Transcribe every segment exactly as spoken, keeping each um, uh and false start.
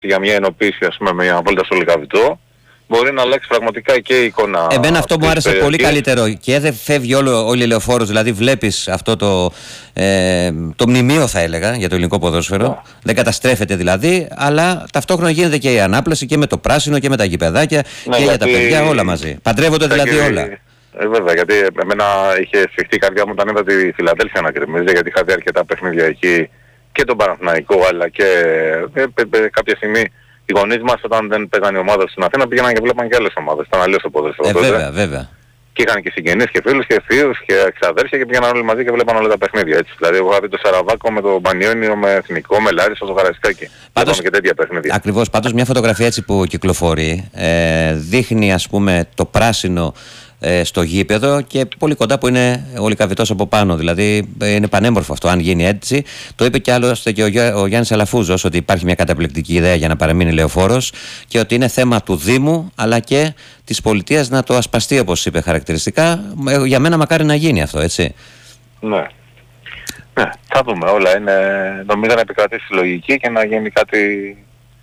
για μια ενοποίηση, ας πούμε, με μια βόλτα στο Λυκαβητό, μπορεί να αλλάξει πραγματικά και η εικόνα. Εμένα αυτό μου άρεσε περιοχής. πολύ καλύτερο και δεν φεύγει όλο, όλη η λεωφόρος, δηλαδή βλέπεις αυτό το, ε, το μνημείο θα έλεγα για το ελληνικό ποδόσφαιρο, yeah. δεν καταστρέφεται δηλαδή, αλλά ταυτόχρονα γίνεται και η ανάπλαση και με το πράσινο και με τα γηπεδάκια ναι, και γιατί... για τα παιδιά όλα μαζί. Παντρεύονται δηλαδή και... όλα. Ε, βέβαια, γιατί εμένα είχε σφιχτεί η καρδιά μου όταν είδα τη Φιλαδέλφια να κρεμίζει, γιατί είχα δει αρκετά παιχνίδια εκεί και τον Παναθηναϊκό, αλλά και ε, ε, ε, κάποια στιγμή οι γονείς μας όταν δεν παίζανε η ομάδα στην Αθήνα πήγαιναν και βλέπαν και άλλες ομάδες. Ήταν αλλιώς το ποδόσφαιρο. Ε, βέβαια, βέβαια. Και είχαν και συγγενείς και φίλους και θείους και εξαδέρφια και πήγαιναν όλοι μαζί και βλέπαν όλα τα παιχνίδια. Έτσι. Δηλαδή, εγώ είχα δει το Σαραβάκο με το Πανιόνιο, με Εθνικό, με Λάρισα, στο Καραϊσκάκι. Πάντως, και τέτοια παιχνίδια. Ακριβώς. Πάντως, μια φωτογραφία έτσι που κυκλοφορεί ε, δείχνει, ας πούμε, το πράσινο ε, στο γήπεδο και πολύ κοντά που είναι ο Λυκαβητός από πάνω. Δηλαδή είναι πανέμορφο αυτό, αν γίνει έτσι. Το είπε και άλλωστε και ο, Γι- ο Γιάννης Αλαφούζος ότι υπάρχει μια καταπληκτική ιδέα για να παραμείνει λεωφόρος και ότι είναι θέμα του Δήμου αλλά και της πολιτείας να το ασπαστεί, όπως είπε χαρακτηριστικά. Για μένα μακάρι να γίνει αυτό, έτσι. Ναι. Ναι, θα δούμε όλα. Είναι, νομίζω να επικρατήσει η λογική και να γίνει κάτι,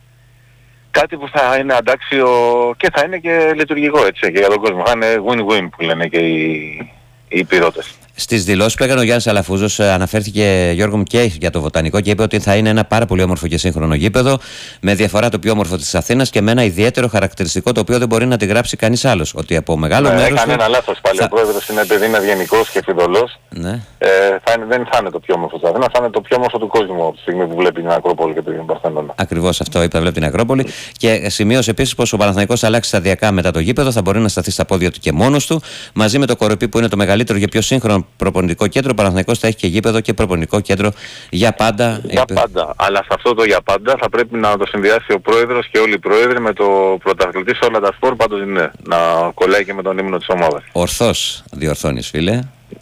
κάτι που θα είναι αντάξιο και θα είναι και λειτουργικό, έτσι, και για τον κόσμο. Θα είναι win-win που λένε και οι, οι πυρώτες. Στις δηλώσεις που έκανε ο Γιάννης Αλαφούζος αναφέρθηκε, Γιώργο μου, και για το Βοτανικό και είπε ότι θα είναι ένα πάρα πολύ όμορφο και σύγχρονο γήπεδο με διαφορά το πιο όμορφο της Αθήνας και με ένα ιδιαίτερο χαρακτηριστικό το οποίο δεν μπορεί να τη γράψει κανείς άλλος. Ότι από μεγάλο ναι, μέρος. Έκανε του... ένα λάθος πάλι. Θα... Ο πρόεδρος είναι επειδή είναι ευγενικός και φιδωλός. Ναι. Ε, θα είναι, δεν θα είναι το πιο όμορφο της Αθήνας, θα είναι το πιο όμορφο του κόσμου από τη στιγμή που βλέπει την Ακρόπολη και την Παρθενώνα. Ακριβώς αυτό είπε, βλέπει την Ακρόπολη. Και σημείωσε επίσης πως ο Παναθηναϊκός θα αλλάξει σταδιακά μετά το γήπεδο, θα μπορεί να σταθεί στα πόδια του και μόνος του, μαζί με το Κοροπή που είναι το μεγαλύτερο και πιο σύγχρονο προπονητικό κέντρο. Ο Παναθηναϊκός θα έχει και γήπεδο και προπονητικό κέντρο για πάντα. Για είπε... πάντα. Αλλά σε αυτό το για πάντα θα πρέπει να το συνδυάσει ο πρόεδρος και όλοι οι πρόεδροι με το πρωταθλητή σε όλα τα σπορ. Πάντως είναι να κολλάει και με τον ύμνο της ομάδας. Ορθώς διορθώνεις, φίλε.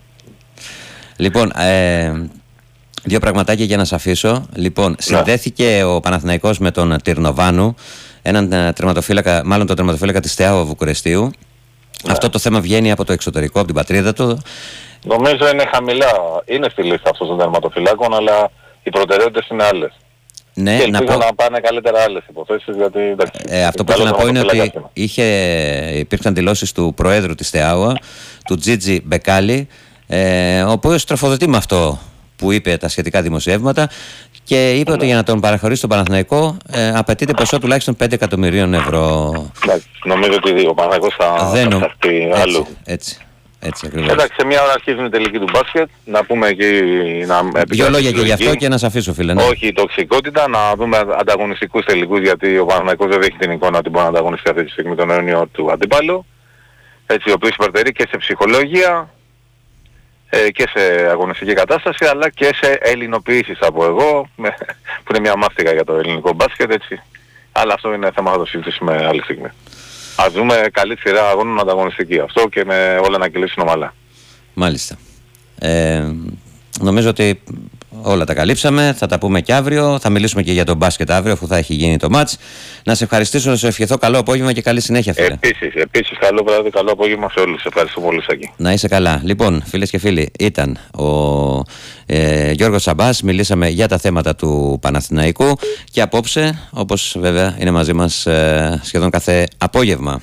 Λοιπόν, ε, δύο πραγματάκια για να σε αφήσω. Λοιπόν, ναι. Συνδέθηκε ο Παναθηναϊκός με τον Τυρνοβάνου, έναν τερματοφύλακα, μάλλον τον τερματοφύλακα της Steaua Βουκουρεστίου. Ναι. Αυτό το θέμα βγαίνει από το εξωτερικό, από την πατρίδα του. Νομίζω είναι χαμηλά, είναι στη λίστα αυτών των τερματοφυλάκων, αλλά οι προτεραιότητες είναι άλλες. Ναι, και να, πω... να πάνε καλύτερα άλλες υποθέσεις, γιατί εντάξει, ε, αυτό που θέλω να πω είναι ότι είχε, υπήρξαν δηλώσεις του Προέδρου της Steaua, του Τζίτζι Μπεκάλι, ε, ο οποίος τροφοδοτεί με αυτό που είπε τα σχετικά δημοσιεύματα και είπε ναι. ότι για να τον παραχωρήσει τον Παναθηναϊκό ε, απαιτείται ποσό τουλάχιστον πέντε εκατομμυρίων ευρώ. Εντάξει, νομίζω ότι ο Παναθηναϊκός θα, Δεν θα φτιαχτεί αλλού. Έτσι. Έτσι ακριβώς. Εντάξει, σε μια ώρα αρχίζουν οι τελικοί του μπάσκετ, να πούμε εκεί να δύο λόγια και γι' αυτό και να σε αφήσω, φίλε. Ναι. Όχι η τοξικότητα, να δούμε ανταγωνιστικούς τελικούς, γιατί ο Παναθηναϊκός δεν έχει την εικόνα ότι μπορεί να ανταγωνιστεί αυτή τη στιγμή τον αιώνιο του αντίπαλου. Έτσι, ο οποίος υπερτερεί και σε ψυχολογία ε, και σε αγωνιστική κατάσταση, αλλά και σε ελληνοποιήσεις από εγώ, με, που είναι μια μάστιγα για το ελληνικό μπάσκετ, έτσι. Αλλά αυτό είναι θέμα να το συζητήσουμε άλλη στιγμή. Ας δούμε καλή σειρά αγώνων ανταγωνιστική. Αυτό και με όλα να κυλήσουν ομαλά. Μάλιστα. Ε, νομίζω ότι όλα τα καλύψαμε. Θα τα πούμε και αύριο. Θα μιλήσουμε και για το μπάσκετ αύριο, αφού θα έχει γίνει το μάτς. Να σε ευχαριστήσω, να σου ευχηθώ καλό απόγευμα και καλή συνέχεια, φίλε. Επίσης, επίσης καλό βράδυ, καλό απόγευμα σε όλους. Ευχαριστώ πολύ, Σάκη. Να είσαι καλά. Λοιπόν, φίλες και φίλοι, ήταν ο ε, Γιώργος Σαμπάς. Μιλήσαμε για τα θέματα του Παναθηναϊκού και απόψε, όπως βέβαια είναι μαζί μας ε, σχεδόν κάθε απόγευμα.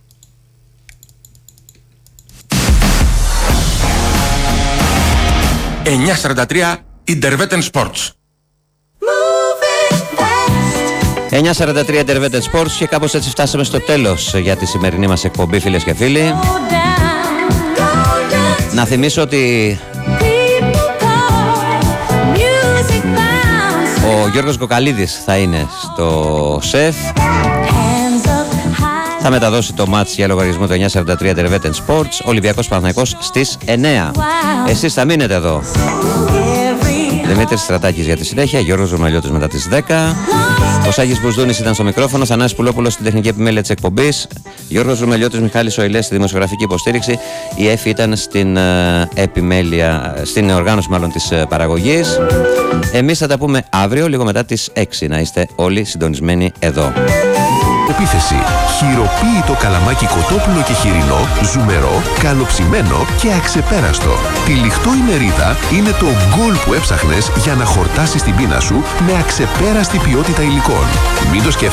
εννιά σαράντα τρία Intervetten Sports. εννιά σαράντα τρία Intervetten Sports και κάπως έτσι φτάσαμε στο τέλος για τη σημερινή μας εκπομπή, φίλες και φίλοι. Να θυμίσω ότι ο Γιώργος Γκοκαλίδης θα είναι στο ΣΕΦ. Θα μεταδώσει το μάτς για λογαριασμό του εννιά σαράντα τρία Intervetten Sports, Ολυμπιακός Παναθηναϊκός στις εννιά. Εσείς θα μείνετε εδώ. Δημήτρης Στρατάκης για τη συνέχεια, Γιώργος Ρωμαλιώτης μετά τις δέκα. Ο Σάγης Μπουσδούνης ήταν στο μικρόφωνο, Θανάσης Πουλόπουλος στην τεχνική επιμέλεια της εκπομπής, Γιώργος Ρωμαλιώτης, Μιχάλης Οηλές στη δημοσιογραφική υποστήριξη. Η Εφη ήταν στην uh, επιμέλεια, στην οργάνωση μάλλον της uh, παραγωγής. Εμείς θα τα πούμε αύριο λίγο μετά τις έξι. Να είστε όλοι συντονισμένοι εδώ. Επίθεση. Χειροποίητο καλαμάκι κοτόπουλο και χοιρινό, ζουμερό, καλοψημένο και αξεπέραστο. Τυλιχτό ημερίδα είναι το γκολ που έψαχνες για να χορτάσεις την πείνα σου με αξεπέραστη ποιότητα υλικών. Μην το σκέφτεσαι.